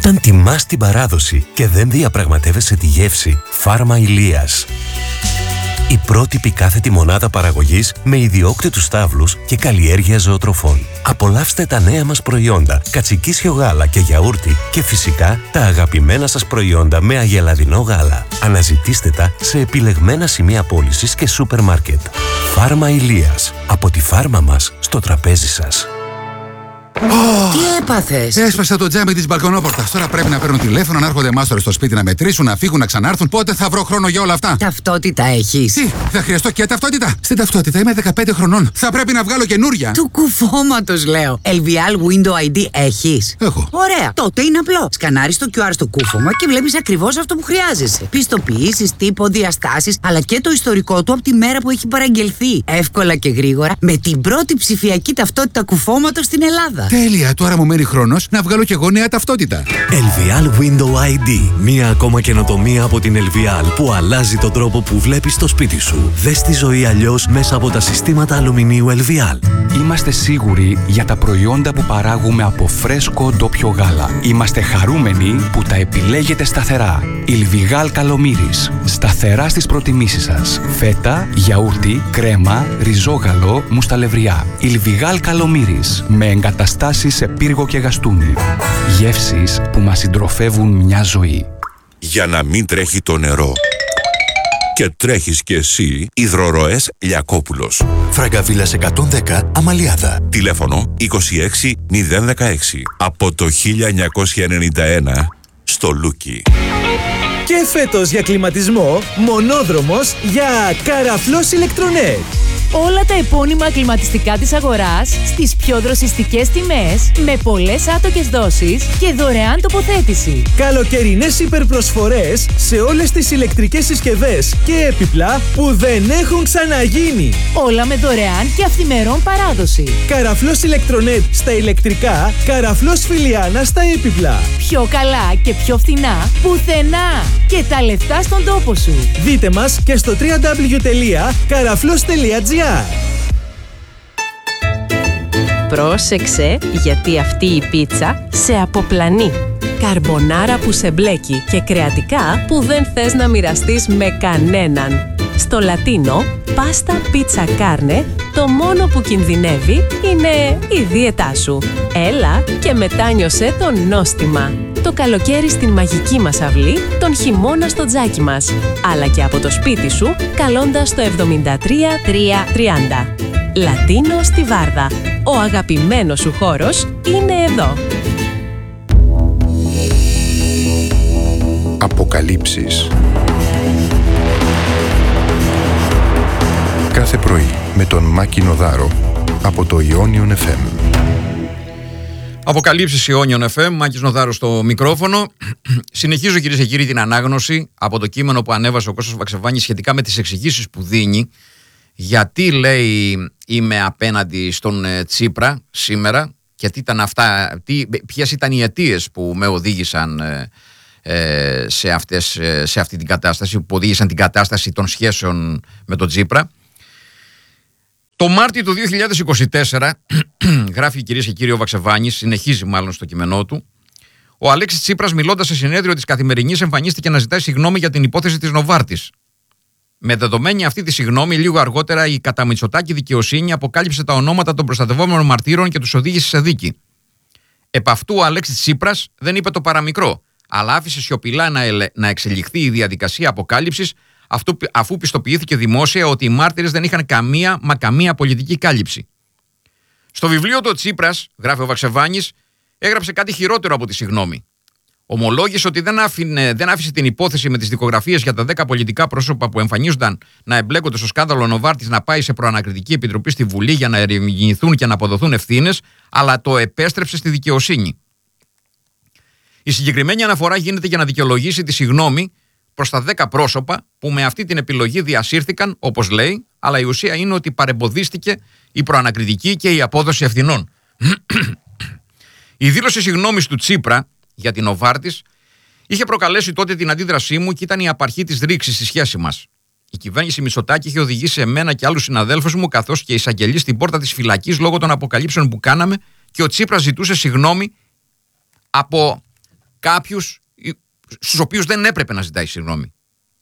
Όταν τιμάς την παράδοση και δεν διαπραγματεύεσαι τη γεύση, Φάρμα Ηλίας. Η πρότυπη κάθετη μονάδα παραγωγής με ιδιόκτητους στάβλους και καλλιέργεια ζωοτροφών. Απολαύστε τα νέα μας προϊόντα, κατσικίσιο γάλα και γιαούρτι και φυσικά τα αγαπημένα σας προϊόντα με αγελαδινό γάλα. Αναζητήστε τα σε επιλεγμένα σημεία πώλησης και σούπερ μάρκετ. Φάρμα Ηλίας. Από τη φάρμα μας στο τραπέζι σας. Τι έπαθες? Έσπασα το τζάμι της μπαλκονόπορτας. Τώρα πρέπει να παίρνουν τηλέφωνο, να έρχονται μάστορες στο σπίτι να μετρήσουν, να φύγουν, να ξανάρθουν. Πότε θα βρω χρόνο για όλα αυτά? Ταυτότητα έχεις? Τι, θα χρειαστώ και ταυτότητα? Στην ταυτότητα είμαι 15 χρονών. Θα πρέπει να βγάλω καινούρια. Του κουφώματος λέω. LVL Window ID έχεις? Έχω. Ωραία. Τότε είναι απλό. Σκανάρεις το QR στο κούφωμα και βλέπεις ακριβώς αυτό που χρειάζεσαι. Πιστοποιήσεις, τύπο, διαστάσεις, αλλά και το ιστορικό του από τη μέρα που έχει παραγγελθεί. Εύκολα και γρήγορα με την πρώτη ψηφιακή ταυτότητα κουφώματος στην Ελλάδα. Τέλεια, τώρα μου μένει χρόνος να βγάλω κι εγώ νέα ταυτότητα. LVL Window ID. Μία ακόμα καινοτομία από την LVL που αλλάζει τον τρόπο που βλέπεις το σπίτι σου. Δες τη ζωή αλλιώς μέσα από τα συστήματα αλουμινίου LVL. Είμαστε σίγουροι για τα προϊόντα που παράγουμε από φρέσκο ντόπιο γάλα. Είμαστε χαρούμενοι που τα επιλέγετε σταθερά. Ιλβιγάλ Καλομύρης. Σταθερά στις προτιμήσεις σας. Φέτα, γιαούρτι, κρέμα, ριζόγαλο, μουσταλευριά. Ιλβιγάλ Καλομύρης. Με εγκαταστάσεις σε πύργο και γαστούνι. Γεύσεις που μας συντροφεύουν μια ζωή. Για να μην τρέχει το νερό και τρέχεις κι εσύ, υδροροές Λιακόπουλος. Φραγκαβίλας 110 Αμαλιάδα. Τηλέφωνο 26016. Από το 1991 στο Λούκι. Και φέτος για κλιματισμό, μονόδρομος για Καραφλός Ηλεκτρονέτ. Όλα τα επώνυμα κλιματιστικά της αγοράς στις πιο δροσιστικές τιμές, με πολλές άτοκες δόσεις και δωρεάν τοποθέτηση. Καλοκαιρινές υπερπροσφορές σε όλες τις ηλεκτρικές συσκευές και έπιπλα που δεν έχουν ξαναγίνει. Όλα με δωρεάν και αυθημερών παράδοση. Καραφλός Ηλεκτρονέτ στα ηλεκτρικά, Καραφλός Φιλιάνα στα έπιπλα. Πιο καλά και πιο φθηνά πουθενά. Και τα λεφτά στον τόπο σου. Δείτε μας και στο www.karaflos.gr. Πρόσεξε, γιατί αυτή η πίτσα σε αποπλανεί. Καρμπονάρα που σε μπλέκει και κρεατικά που δεν θες να μοιραστείς με κανέναν. Στο Λατίνο, πάστα πίτσα κάρνε, το μόνο που κινδυνεύει είναι η δίαιτά σου. Έλα και μετάνιωσε το νόστιμα. Το καλοκαίρι στην μαγική μας αυλή, τον χειμώνα στο τζάκι μας. Αλλά και από το σπίτι σου, καλώντας το 73330. Λατίνο στη Βάρδα. Ο αγαπημένος σου χώρος είναι εδώ. Αποκαλύψεις. Κάθε πρωί με τον Μάκη Νοδάρο από το Ιόνιον FM. Αποκαλύψεις Ιόνιον FM, Μάκης Νοδάρος στο μικρόφωνο. Συνεχίζω, κυρίες και κύριοι, την ανάγνωση από το κείμενο που ανέβασε ο Κώστας Βαξεβάνης σχετικά με τις εξηγήσεις που δίνει. Γιατί, λέει, είμαι απέναντι στον Τσίπρα σήμερα και τι ήταν αυτά, ποιες ήταν οι αιτίες που με οδήγησαν σε αυτή την κατάσταση, που οδήγησαν την κατάσταση των σχέσεων με τον Τσίπρα. Το Μάρτιο του 2024, γράφει, κυρίες και κύριοι, ο Βαξεβάνης, συνεχίζει μάλλον στο κείμενό του, ο Αλέξης Τσίπρας, μιλώντας σε συνέδριο της Καθημερινής, εμφανίστηκε να ζητάει συγγνώμη για την υπόθεση της Νοβάρτης. Με δεδομένη αυτή τη συγγνώμη, λίγο αργότερα η κατά Μητσοτάκη δικαιοσύνη αποκάλυψε τα ονόματα των προστατευόμενων μαρτύρων και τους οδήγησε σε δίκη. Επ' αυτού ο Αλέξης Τσίπρας δεν είπε το παραμικρό, αλλά άφησε σιωπηλά να εξελιχθεί η διαδικασία αποκάλυψης, αφού πιστοποιήθηκε δημόσια ότι οι μάρτυρες δεν είχαν καμία πολιτική κάλυψη. Στο βιβλίο του Τσίπρας, γράφει ο Βαξεβάνης, έγραψε κάτι χειρότερο από τη συγγνώμη. Ομολόγησε ότι δεν άφησε την υπόθεση με τις δικογραφίες για τα 10 πολιτικά πρόσωπα που εμφανίζονταν να εμπλέκονται στο σκάνδαλο Νοβάρτης να πάει σε προανακριτική επιτροπή στη Βουλή για να ερευνηθούν και να αποδοθούν ευθύνες, αλλά το επέστρεψε στη δικαιοσύνη. Η συγκεκριμένη αναφορά γίνεται για να δικαιολογήσει τη συγγνώμη προς τα 10 πρόσωπα που με αυτή την επιλογή διασύρθηκαν, όπως λέει, αλλά η ουσία είναι ότι παρεμποδίστηκε η προανακριτική και η απόδοση ευθυνών. Η δήλωση συγγνώμης του Τσίπρα για την Νοβάρτης είχε προκαλέσει τότε την αντίδρασή μου και ήταν η απαρχή της ρήξης στη σχέση μας. Η κυβέρνηση Μητσοτάκη είχε οδηγήσει εμένα και άλλους συναδέλφους μου, καθώς και εισαγγελείς, στην πόρτα της φυλακής λόγω των αποκαλύψεων που κάναμε, και ο Τσίπρας ζητούσε συγγνώμη από κάποιους στους οποίους δεν έπρεπε να ζητάει συγγνώμη.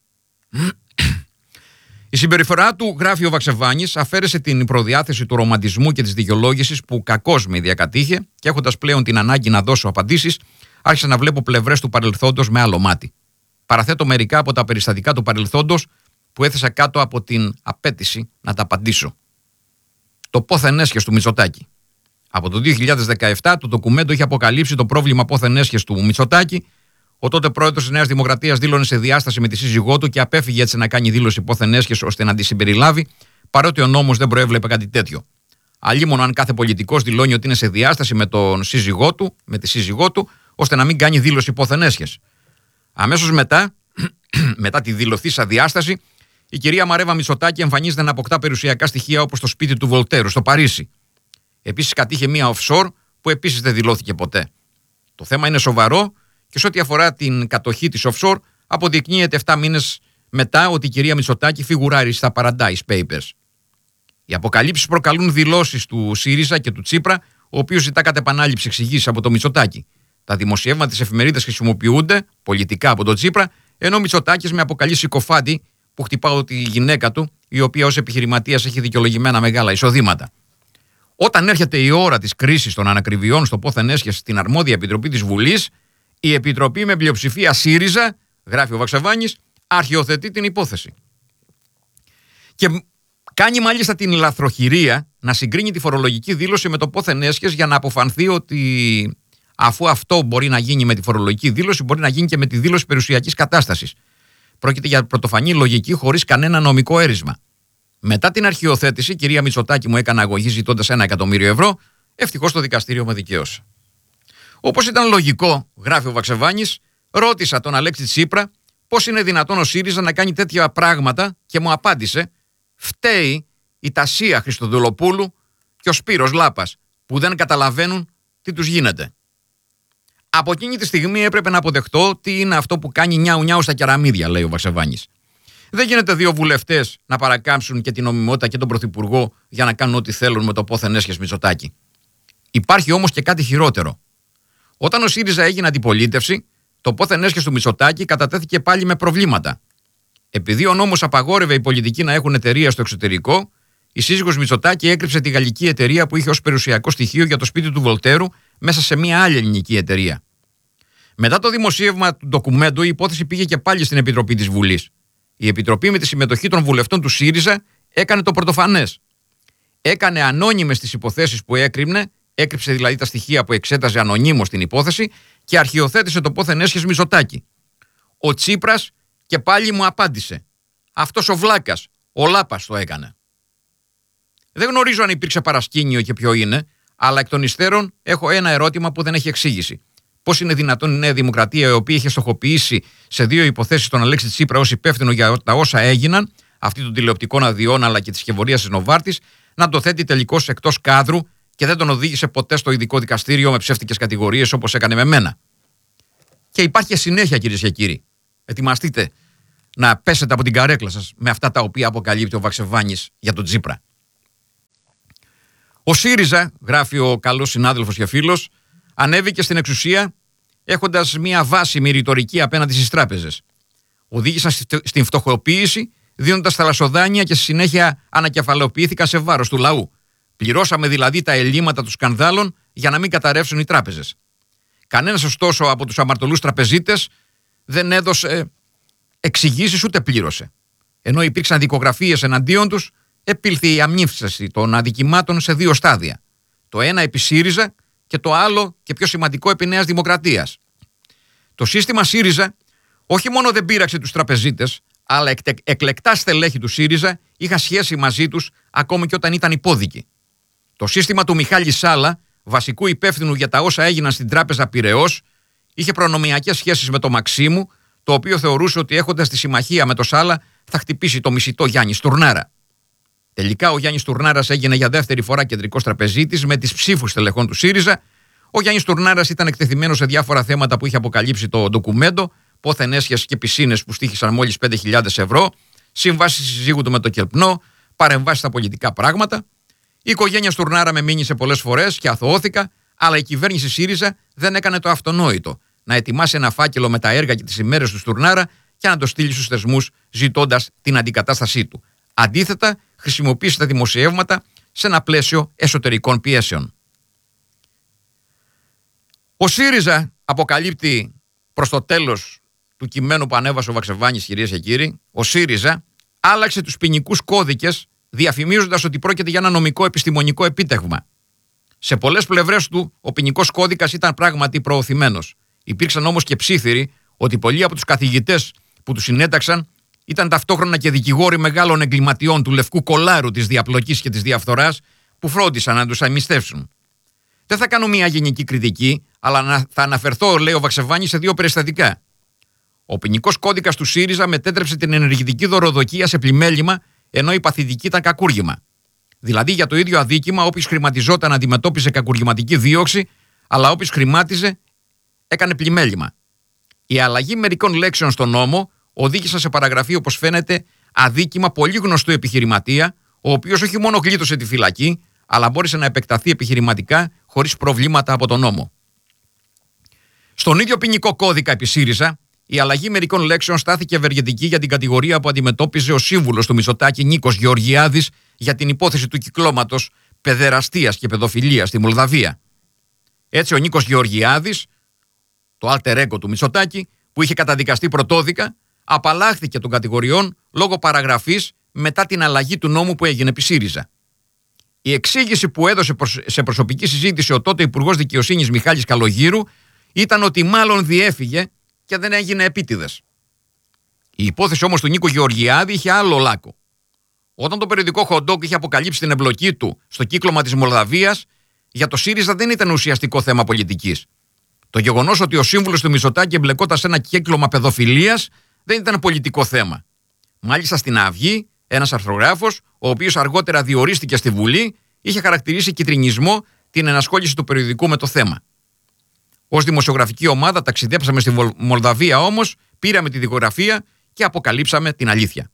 Η συμπεριφορά του, γράφει ο Βαξεβάνης, αφαίρεσε την προδιάθεση του ρομαντισμού και της δικαιολόγησης που κακώς με διακατήχε και έχοντας πλέον την ανάγκη να δώσω απαντήσεις, άρχισα να βλέπω πλευρές του παρελθόντος με άλλο μάτι. Παραθέτω μερικά από τα περιστατικά του παρελθόντος που έθεσα κάτω από την απέτηση να τα απαντήσω. Το πόθεν έσχες του Μητσοτάκη. Από το 2017 το ντοκουμέντο είχε αποκαλύψει το πρόβλημα πόθεν έσχες του Μητσοτάκη. Ο τότε πρόεδρος της Νέας Δημοκρατίας δήλωνε σε διάσταση με τη σύζυγό του και απέφυγε έτσι να κάνει δήλωση πόθεν έσχες ώστε να τη συμπεριλάβει, παρότι ο νόμος δεν προέβλεπε κάτι τέτοιο. Αλλήμον αν κάθε πολιτικός δηλώνει ότι είναι σε διάσταση με τον σύζυγό του, με τη σύζυγό του, ώστε να μην κάνει δήλωση πόθεν έσχες. Αμέσως μετά τη δηλωθήσα διάσταση, η κυρία Μαρέβα Μητσοτάκη εμφανίζεται να αποκτά περιουσιακά στοιχεία όπως το σπίτι του Βολτέρου στο Παρίσι. Επίσης κατήχε μία offshore που επίσης δεν δηλώθηκε ποτέ. Το θέμα είναι σοβαρό και σε ό,τι αφορά την κατοχή της offshore, αποδεικνύεται 7 μήνες μετά ότι η κυρία Μητσοτάκη φιγουράρει στα Paradise Papers. Οι αποκαλύψεις προκαλούν δηλώσεις του ΣΥΡΙΖΑ και του Τσίπρα, ο οποίος ζητά κατ' επανάληψη εξηγήσεις από το Μητσοτάκη. Τα δημοσιεύματα της εφημερίδας χρησιμοποιούνται πολιτικά από τον Τσίπρα, ενώ ο Μητσοτάκης με αποκαλεί συκοφάντη που χτυπάω τη γυναίκα του, η οποία ως επιχειρηματίας έχει δικαιολογημένα μεγάλα εισοδήματα. Όταν έρχεται η ώρα της κρίσης των ανακριβιών στο πόθεν έσχες στην αρμόδια επιτροπή της Βουλής, η επιτροπή με πλειοψηφία ΣΥΡΙΖΑ, γράφει ο Βαξεβάνης, αρχιοθετεί την υπόθεση. Και κάνει μάλιστα την λαθροχειρία να συγκρίνει τη φορολογική δήλωση με το πόθεν έσχες για να αποφανθεί ότι αφού αυτό μπορεί να γίνει με τη φορολογική δήλωση, μπορεί να γίνει και με τη δήλωση περιουσιακής κατάστασης. Πρόκειται για πρωτοφανή λογική χωρίς κανένα νομικό έρισμα. Μετά την αρχιοθέτηση, η κυρία Μητσοτάκη μου έκανε αγωγή ζητώντας 1 εκατομμύριο ευρώ. Ευτυχώς το δικαστήριο με δικαίωσε. Όπως ήταν λογικό, γράφει ο Βαξεβάνης, ρώτησα τον Αλέξη Τσίπρα πώς είναι δυνατόν ο ΣΥΡΙΖΑ να κάνει τέτοια πράγματα και μου απάντησε: φταίει η Τασία Χριστοδουλοπούλου και ο Σπύρος Λάπας που δεν καταλαβαίνουν τι τους γίνεται. Από εκείνη τη στιγμή έπρεπε να αποδεχτώ τι είναι αυτό που κάνει νιάου-νιάου στα κεραμίδια, λέει ο Βαξεβάνης. Δεν γίνεται 2 βουλευτές να παρακάμψουν και την νομιμότητα και τον Πρωθυπουργό για να κάνουν ό,τι θέλουν με το πόθεν έσχες Μητσοτάκη. Υπάρχει όμως και κάτι χειρότερο. Όταν ο ΣΥΡΙΖΑ έγινε αντιπολίτευση, το πόθεν έσχες του Μητσοτάκη κατατέθηκε πάλι με προβλήματα. Επειδή ο νόμος απαγόρευε οι πολιτικοί να έχουν εταιρεία στο εξωτερικό, η σύζυγος Μητσοτάκη έκρυψε τη γαλλική εταιρεία που είχε ως περιουσιακό στοιχείο για το σπίτι του Βολτέρου μέσα σε μια άλλη ελληνική εταιρεία. Μετά το δημοσίευμα του ντοκουμέντου, η υπόθεση πήγε και πάλι στην Επιτροπή της Βουλής. Η Επιτροπή με τη συμμετοχή των βουλευτών του ΣΥΡΙΖΑ έκανε το πρωτοφανές. Έκανε ανώνυμες τις υποθέσεις που έκρυμνε, έκρυψε δηλαδή τα στοιχεία που εξέταζε ανωνύμως την υπόθεση και αρχιοθέτησε το πόθεν έσχες Μητσοτάκη. Ο Τσίπρας και πάλι μου απάντησε: αυτός ο βλάκας, ο Λάπας το έκανε. Δεν γνωρίζω αν υπήρξε παρασκήνιο και ποιο είναι, αλλά εκ των υστέρων έχω ένα ερώτημα που δεν έχει εξήγηση. Πώς είναι δυνατόν η Νέα Δημοκρατία, η οποία είχε στοχοποιήσει σε 2 υποθέσεις τον Αλέξη Τσίπρα ως υπεύθυνο για τα όσα έγιναν, αυτή των τηλεοπτικών αδειών αλλά και της σκευωρίας της Νοβάρτης, να το θέτει τελικώς εκτός κάδρου και δεν τον οδήγησε ποτέ στο ειδικό δικαστήριο με ψεύτικες κατηγορίες όπως έκανε με μένα. Και υπάρχει και συνέχεια, κυρίες και κύριοι. Ετοιμαστείτε να πέσετε από την καρέκλα σας με αυτά τα οποία αποκαλύπτει ο Βαξεβάνης για τον Τσίπρα. Ο ΣΥΡΙΖΑ, γράφει ο καλός συνάδελφος και φίλος, ανέβηκε στην εξουσία έχοντας μια βάσιμη ρητορική απέναντι στις τράπεζες. Οδήγησαν στην φτωχοποίηση, δίνοντας θαλασσοδάνεια και στη συνέχεια ανακεφαλαιοποιήθηκαν σε βάρος του λαού. Πληρώσαμε δηλαδή τα ελλείμματα των σκανδάλων για να μην καταρρεύσουν οι τράπεζες. Κανένας ωστόσο από τους αμαρτωλούς τραπεζίτες δεν έδωσε εξηγήσεις ούτε πλήρωσε. Ενώ υπήρξαν δικογραφίες εναντίον τους, επήλθε η αμνήφθηση των αδικημάτων σε 2 στάδια. Το ένα επί ΣΥΡΙΖΑ και το άλλο και πιο σημαντικό επί Νέας Δημοκρατίας. Το σύστημα ΣΥΡΙΖΑ όχι μόνο δεν πείραξε τους τραπεζίτες, αλλά εκλεκτά στελέχη του ΣΥΡΙΖΑ είχαν σχέση μαζί τους ακόμη και όταν ήταν υπόδικοι. Το σύστημα του Μιχάλη Σάλα, βασικού υπεύθυνου για τα όσα έγιναν στην τράπεζα Πειραιώς, είχε προνομιακές σχέσεις με τον Μαξίμου, το οποίο θεωρούσε ότι έχοντας τη συμμαχία με το Σάλα θα χτυπήσει το μισητό Γιάννη Στουρνάρα. Τελικά ο Γιάννης Τουρνάρας έγινε για δεύτερη φορά κεντρικός τραπεζίτης με τις ψήφους τελεχών του ΣΥΡΙΖΑ. Ο Γιάννης Τουρνάρας ήταν εκτεθειμένος σε διάφορα θέματα που είχε αποκαλύψει το ντοκουμέντο, πόθεν έσχες και πισίνες που στοίχησαν μόλις 5.000 ευρώ, συμβάσεις συζύγου του με το Κελπνό, παρεμβάσεις στα πολιτικά πράγματα. Η οικογένεια Στουρνάρα με μήνυσε πολλές φορές και αθωώθηκα, αλλά η κυβέρνηση ΣΥΡΙΖΑ δεν έκανε το αυτονόητο. να ετοιμάσει ένα φάκελο με τα έργα και τις ημέρες του Στουρνάρα και να το στείλει στους θεσμούς ζητώντας την αντικατάστασή του. Αντίθετα, χρησιμοποίησε τα δημοσιεύματα σε ένα πλαίσιο εσωτερικών πιέσεων. Ο ΣΥΡΙΖΑ αποκαλύπτει προς το τέλος του κειμένου που ανέβασε ο Βαξεβάνης, κυρίες και κύριοι, ο ΣΥΡΙΖΑ άλλαξε τους ποινικούς κώδικες, διαφημίζοντας ότι πρόκειται για ένα νομικό επιστημονικό επίτευγμα. Σε πολλές πλευρές του, ο ποινικός κώδικας ήταν πράγματι προωθημένος. Υπήρξαν όμως και ψίθυροι ότι πολλοί από τους καθηγητές που του συνέταξαν ήταν ταυτόχρονα και δικηγόροι μεγάλων εγκληματιών του λευκού κολάρου της διαπλοκής και της διαφθοράς που φρόντισαν να τους αμυστεύσουν. Δεν θα κάνω μια γενική κριτική, αλλά θα αναφερθώ, λέει ο Βαξεβάνης, σε δύο περιστατικά. Ο ποινικός κώδικας του ΣΥΡΙΖΑ μετέτρεψε την ενεργητική δωροδοκία σε πλημέλημα, ενώ η παθητική ήταν κακούργημα. Δηλαδή, για το ίδιο αδίκημα, όποιος χρηματιζόταν αντιμετώπιζε κακουργηματική δίωξη, αλλά όποιος χρημάτιζε έκανε πλημέλημα. Η αλλαγή μερικών λέξεων στον νόμο οδήγησε σε παραγραφή, όπως φαίνεται, αδίκημα πολύ γνωστού επιχειρηματία, ο οποίος όχι μόνο γλίτωσε τη φυλακή, αλλά μπόρεσε να επεκταθεί επιχειρηματικά χωρίς προβλήματα από τον νόμο. Στον ίδιο ποινικό κώδικα επί ΣΥΡΙΖΑ, η αλλαγή μερικών λέξεων στάθηκε ευεργετική για την κατηγορία που αντιμετώπιζε ο σύμβουλος του Μητσοτάκη Νίκος Γεωργιάδης για την υπόθεση του κυκλώματος παιδεραστίας και παιδοφιλίας στη Μολδαβία. Έτσι, ο Νίκος Γεωργιάδης, το alter ego του Μητσοτάκη, που είχε καταδικαστεί πρωτόδικα, απαλλάχθηκε των κατηγοριών λόγω παραγραφής μετά την αλλαγή του νόμου που έγινε επί ΣΥΡΙΖΑ. Η εξήγηση που έδωσε σε προσωπική συζήτηση ο τότε Υπουργός Δικαιοσύνης Μιχάλης Καλογύρου ήταν ότι μάλλον διέφυγε και δεν έγινε επίτηδες. Η υπόθεση όμως του Νίκου Γεωργιάδη είχε άλλο λάκκο. Όταν το περιοδικό Χοντόκ είχε αποκαλύψει την εμπλοκή του στο κύκλωμα της Μολδαβίας, για το ΣΥΡΙΖΑ δεν ήταν ουσιαστικό θέμα πολιτικής. Το γεγονός ότι ο σύμβουλος του Μητσοτάκη εμπλεκόταν σε ένα κύκλωμα παιδοφιλίας δεν ήταν πολιτικό θέμα. Μάλιστα στην Αυγή, ένας αρθρογράφος, ο οποίος αργότερα διορίστηκε στη Βουλή, είχε χαρακτηρίσει κιτρινισμό την ενασχόληση του περιοδικού με το θέμα. Ως δημοσιογραφική ομάδα ταξιδέψαμε στη Μολδαβία όμως, πήραμε τη δικογραφία και αποκαλύψαμε την αλήθεια.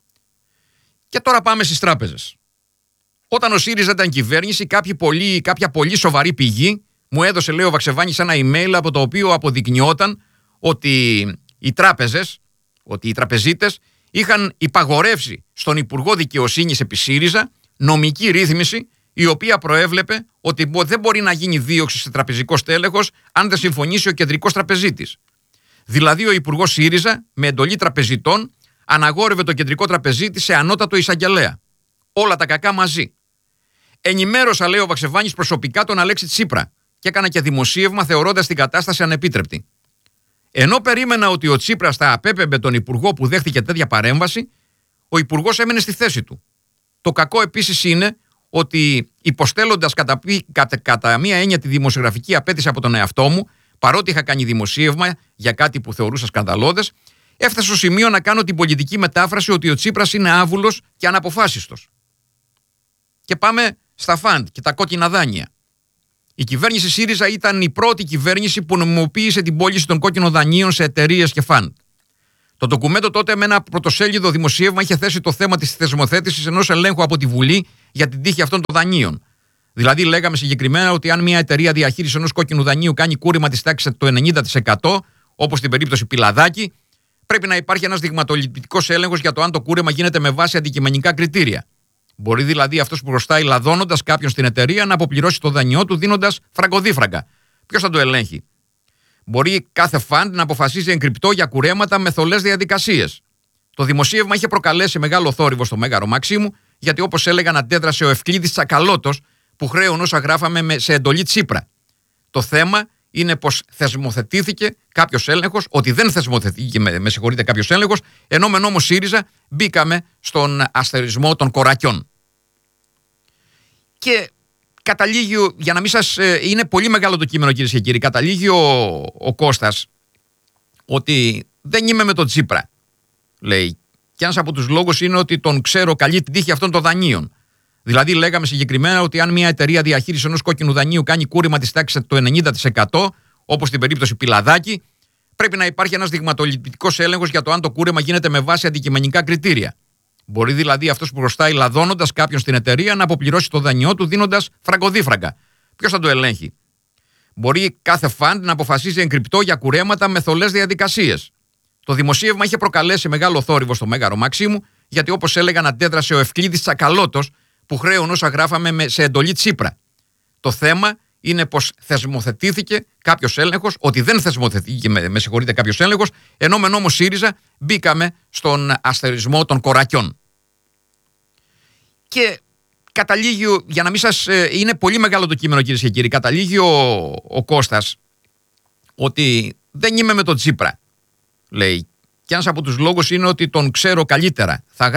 Και τώρα πάμε στις τράπεζες. Όταν ο ΣΥΡΙΖΑ ήταν κυβέρνηση, κάποια πολύ σοβαρή πηγή μου έδωσε, λέει ο Βαξεβάνης, ένα email από το οποίο αποδεικνυόταν ότι οι τράπεζες, ότι οι τραπεζίτες είχαν υπαγορεύσει στον Υπουργό Δικαιοσύνης επί ΣΥΡΙΖΑ νομική ρύθμιση η οποία προέβλεπε ότι δεν μπορεί να γίνει δίωξη σε τραπεζικό στέλεχος αν δεν συμφωνήσει ο κεντρικός τραπεζίτης. Δηλαδή ο Υπουργός ΣΥΡΙΖΑ με εντολή τραπεζιτών αναγόρευε τον κεντρικό τραπεζίτη σε ανώτατο εισαγγελέα. Όλα τα κακά μαζί. Ενημέρωσα, λέει ο Βαξεβάνης, προσωπικά τον Αλέξη Τσίπρα και έκανα και δημοσίευμα θεωρώντας την κατάσταση ανεπίτρεπτη. Ενώ περίμενα ότι ο Τσίπρας θα απέπεμπε τον Υπουργό που δέχτηκε τέτοια παρέμβαση, ο Υπουργός έμενε στη θέση του. Το κακό επίσης είναι ότι υποστέλλοντας κατά μία έννοια τη δημοσιογραφική απέτηση από τον εαυτό μου, παρότι είχα κάνει δημοσίευμα για κάτι που θεωρούσα σκανδαλώδες, έφτασα στο σημείο να κάνω την πολιτική μετάφραση ότι ο Τσίπρας είναι άβουλος και αναποφάσιστος. Και πάμε στα φαντ και τα κόκκινα δάνεια. Η κυβέρνηση ΣΥΡΙΖΑ ήταν η πρώτη κυβέρνηση που νομιμοποίησε την πώληση των κόκκινων δανείων σε εταιρείες και φαντ. Το ντοκουμέντο τότε με ένα πρωτοσέλιδο δημοσίευμα είχε θέσει το θέμα της θεσμοθέτησης ενός ελέγχου από τη Βουλή για την τύχη αυτών των δανείων. Δηλαδή, λέγαμε συγκεκριμένα ότι αν μια εταιρεία διαχείριση ενός κόκκινου δανείου κάνει κούρεμα της τάξης το 90%, όπως στην περίπτωση Πιλαδάκη, πρέπει να υπάρχει ένας δειγματοληπτικός έλεγχος για το αν το κούρεμα γίνεται με βάση αντικειμενικά κριτήρια. Μπορεί δηλαδή αυτός που χρωστάει λαδώνοντας κάποιον στην εταιρεία να αποπληρώσει το δανειό του δίνοντας φραγκοδίφραγκα. Ποιος θα το ελέγχει? Μπορεί κάθε φαντ να αποφασίζει εγκρυπτό για κουρέματα με θολές διαδικασίες. Το δημοσίευμα είχε προκαλέσει μεγάλο θόρυβο στο Μέγαρο Μαξίμου, γιατί όπως έλεγαν αντέδρασε ο Ευκλήδης Τσακαλώτος που χρέωνε όσα γράφαμε σε εντολή Τσίπρα. Το θέμα είναι πως θεσμοθετήθηκε κάποιος έλεγχος, ότι δεν θεσμοθετήθηκε, με συγχωρείτε, κάποιος έλεγχος, ενώ με νόμο ΣΥΡΙΖΑ μπήκαμε στον αστερισμό των κορακιών. Και καταλήγει, για να μην σας. Είναι πολύ μεγάλο το κείμενο, κυρίες και κύριοι. Καταλήγει ο Κώστας ότι δεν είμαι με τον Τσίπρα, λέει. Και ένας από τους λόγους είναι ότι τον ξέρω καλή την τύχη αυτών των δανείων. Δηλαδή, λέγαμε συγκεκριμένα ότι αν μια εταιρεία διαχείριση ενός κόκκινου δανείου κάνει κούρεμα της τάξης το 90%, όπως στην περίπτωση Πιλαδάκη, πρέπει να υπάρχει ένας δειγματοληπτικός έλεγχος για το αν το κούρεμα γίνεται με βάση αντικειμενικά κριτήρια. Μπορεί δηλαδή αυτός που χρωστάει λαδώνοντας κάποιον στην εταιρεία να αποπληρώσει το δανειό του δίνοντας φραγκοδίφραγκα. Ποιος θα το ελέγχει? Μπορεί κάθε φαντ να αποφασίζει εγκρυπτό για κουρέματα με θολές διαδικασίες. Το δημοσίευμα είχε προκαλέσει μεγάλο θόρυβο στο Μέγαρο Μαξίμου, γιατί όπως έλεγαν αντέδρασε ο Ευκλήδης Τσακαλώτος, που χρέωνε όσα γράφαμε σε εντολή Τσίπρα. Το θέμα είναι πως θεσμοθετήθηκε κάποιος έλεγχος, ότι δεν θεσμοθετήθηκε, με συγχωρείτε, κάποιος έλεγχος, ενώ με νόμο ΣΥΡΙΖΑ μπήκαμε στον αστερισμό των κορακιών. Και καταλήγει, για να μην σας. Είναι πολύ μεγάλο το κείμενο, κυρίες και κύριοι. Καταλήγει ο Κώστας ότι δεν είμαι με τον Τσίπρα, λέει. Και ένας από τους λόγους είναι ότι τον ξέρω καλύτερα. Θα